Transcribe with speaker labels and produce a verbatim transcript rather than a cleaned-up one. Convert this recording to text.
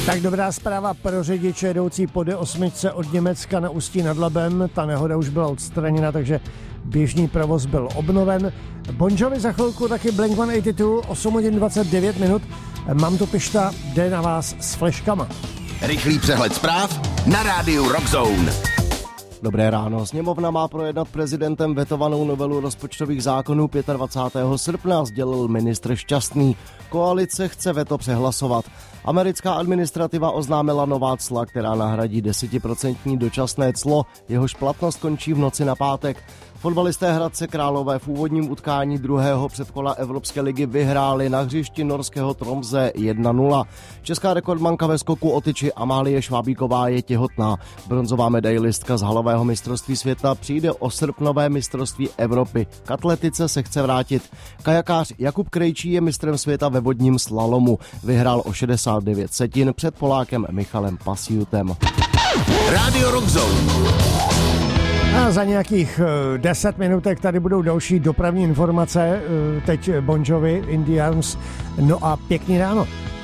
Speaker 1: Tak dobrá zpráva pro řidiče jedoucí po D osm od Německa na Ústí nad Labem. Ta nehoda už byla odstraněna, takže běžný provoz byl obnoven. Bon Jovi za chvilku, taky Blink sto osmdesát dva, osm hodin dvacet devět minut. Mám tu Pišta, jde na vás s fleškama.
Speaker 2: Rychlý přehled zpráv na rádiu Rockzone.
Speaker 3: Dobré ráno. Sněmovna má projednat prezidentem vetovanou novelu rozpočtových zákonů dvacátého pátého srpna, sdělil ministr Šťastný. Koalice chce veto přehlasovat. Americká administrativa oznámila nová cla, která nahradí desetiprocentní dočasné clo, jehož platnost končí v noci na pátek. Fotbalisté Hradce Králové v úvodním utkání druhého předkola Evropské ligy vyhráli na hřišti norského Tromsø jedna nula. Česká rekordmanka ve skoku o tyči Amálie Švábíková je těhotná. Bronzová medailistka z halového mistrovství světa přijde o srpnové mistrovství Evropy. K atletice se chce vrátit. Kajakář Jakub Krejčí je mistrem světa ve vodním slalomu. Vyhrál o šedesát devět setin před Polákem Michalem Pasiutem.
Speaker 2: Rádio Rockzone.
Speaker 1: A za nějakých deset minutek tady budou další dopravní informace. Teď Bon Jovi, Indians. No a pěkný ráno.